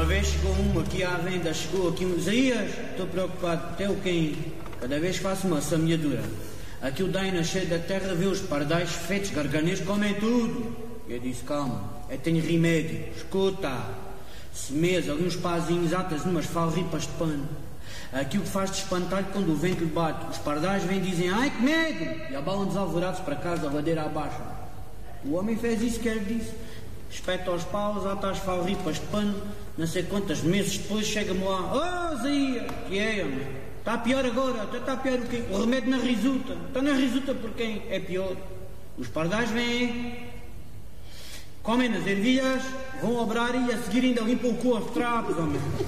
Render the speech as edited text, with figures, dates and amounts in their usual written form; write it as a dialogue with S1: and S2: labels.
S1: Uma vez chegou uma aqui à venda, chegou aqui um Isaías, estou preocupado, até o quem? Cada vez faço uma semeadura. Aqui o Daina cheio da terra vê os pardais fetos, garganês comem tudo. Eu disse, calma, eu tenho remédio, escuta. Semeias ali uns pazinhos, atas numas falripas de pano. Aqui o que faz de espantalho quando o vento lhe bate. Os pardais vêm e dizem, ai que medo! E abalam desalvorados para casa, a ladeira abaixo. O homem fez isso que ele disse. Espeta aos paus, ata as falripas de pano. Não sei quantos meses depois chega-me lá. Oh, Zia, que é, homem? Está pior agora, até está pior o quê? O remédio na risuta. Está na risuta por quem? É pior. Os pardais vêm, comem nas ervilhas, vão obrar e a seguir ainda limpam o cu aos trapos, homem.